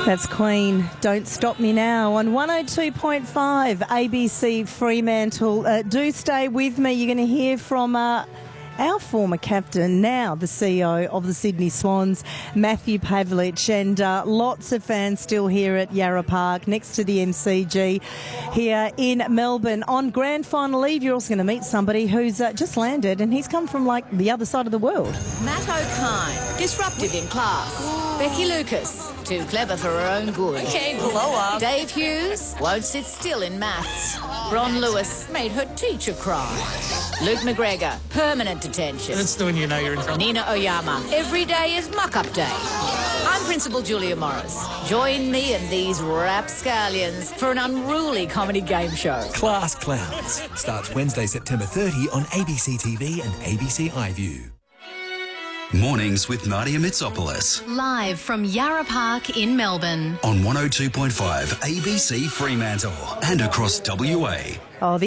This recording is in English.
That's Queen, Don't Stop Me Now on 102.5 ABC Fremantle. Do stay with me. You're going to hear from our former captain, now the CEO of the Sydney Swans, Matthew Pavlich, and lots of fans still here at Yarra Park next to the MCG here in Melbourne. On grand final eve, you're also going to meet somebody who's just landed, and he's come from like the other side of the world. Matt O'Kine, disruptive in class. Becky Lucas, too clever for her own good. Okay, blow up. Dave Hughes won't sit still in maths. Ron Lewis made her teacher cry. Luke McGregor, permanent detention. That's when you know you're in trouble. Nina Oyama, every day is muck-up day. I'm Principal Julia Morris. Join me and these rapscallions for an unruly comedy game show. Class Clowns starts Wednesday, September 30 on ABC TV and ABC iView. Mornings with Nadia Mitsopoulos. Live from Yarra Park in Melbourne. On 102.5 ABC Fremantle and across WA. Oh, the